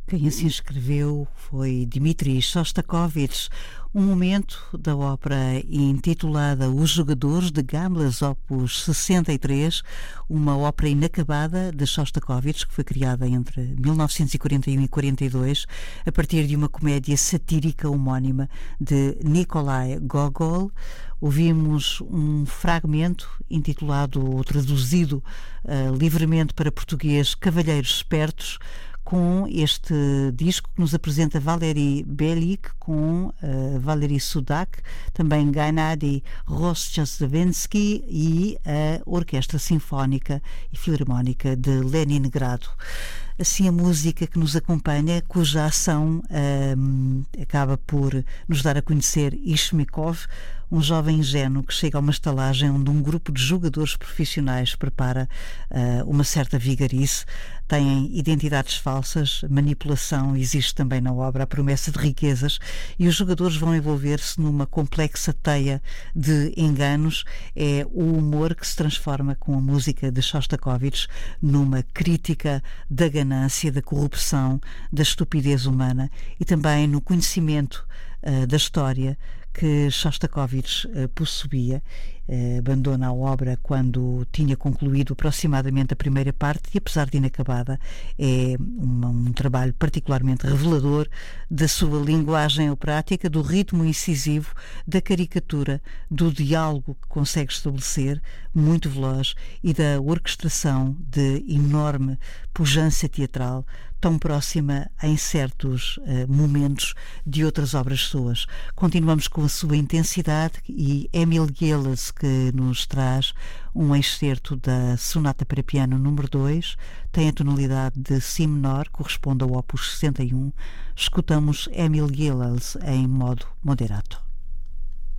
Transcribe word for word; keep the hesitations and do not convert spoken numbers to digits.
Quem assim escreveu foi Dmitri Shostakovich, um momento da ópera intitulada Os Jogadores de Gamlas, opus sessenta e três, uma ópera inacabada de Shostakovich que foi criada entre mil novecentos e quarenta e um e quarenta e dois a partir de uma comédia satírica homónima de Nikolai Gogol. Ouvimos um fragmento intitulado ou traduzido uh, livremente para português Cavalheiros Espertos, com este disco que nos apresenta Valery Belik com uh, Valery Sudak, também Gennady Rozhazovensky e a Orquestra Sinfónica e Filarmónica de Leningrado. Assim, a música que nos acompanha, cuja ação um, acaba por nos dar a conhecer Ishmikov, um jovem ingênuo que chega a uma estalagem onde um grupo de jogadores profissionais prepara uh, uma certa vigarice. Têm identidades falsas, manipulação existe também na obra, a promessa de riquezas, e os jogadores vão envolver-se numa complexa teia de enganos. É o humor que se transforma com a música de Shostakovich numa crítica da ganância, da corrupção, da estupidez humana e também no conhecimento uh, da história que Shostakovich uh, possuía. Uh, abandona a obra quando tinha concluído aproximadamente a primeira parte e, apesar de inacabada, é uma, um trabalho particularmente revelador da sua linguagem operática, do ritmo incisivo, da caricatura, do diálogo que consegue estabelecer, muito veloz, e da orquestração de enorme pujança teatral, tão próxima em certos uh, momentos de outras obras suas. Continuamos com a sua intensidade e Emil Gielis, que nos traz um excerto da Sonata para Piano número dois, tem a tonalidade de Si menor, corresponde ao opus sessenta e um. Escutamos Emil Gielis em modo moderato.